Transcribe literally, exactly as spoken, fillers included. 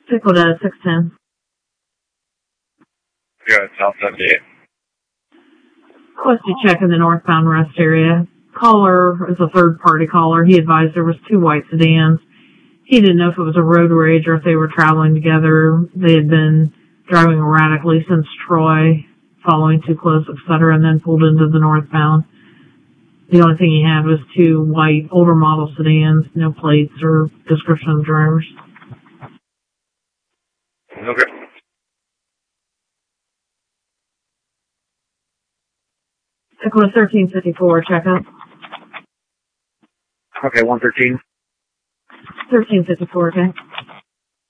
Pickledead, six ten. Go ahead, South seventy-eight. Questy check in the northbound rest area. Caller is a third-party caller. He advised there was two white sedans. He didn't know if it was a road rage or if they were traveling together. They had been driving erratically since Troy, following too close, et cetera, and then pulled into the northbound. The only thing he had was two white, older model sedans, no plates or description of drivers. Okay. Echo thirteen fifty-four, check out. Okay, one thirteen. thirteen fifty-four, okay.